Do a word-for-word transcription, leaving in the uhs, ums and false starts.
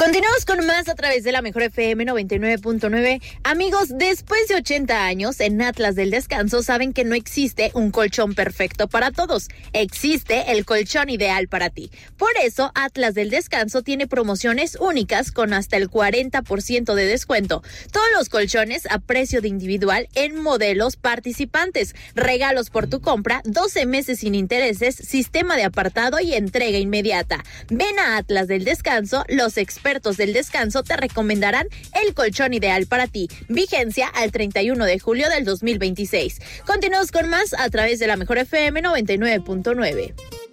Continuamos con más a través de la Mejor F M noventa y nueve punto nueve. Amigos, después de ochenta años, en Atlas del Descanso saben que no existe un colchón perfecto para todos. Existe el colchón ideal para ti. Por eso, Atlas del Descanso tiene promociones únicas con hasta el cuarenta por ciento de descuento. Todos los colchones a precio de individual en modelos participantes. Regalos por tu compra, doce meses sin intereses, sistema de apartado y entrega inmediata. Ven a Atlas del Descanso, los expertos expertos del descanso te recomendarán el colchón ideal para ti. Vigencia al treinta y uno de julio del dos mil veintiséis. Continuamos con más a través de la Mejor F M noventa y nueve punto nueve.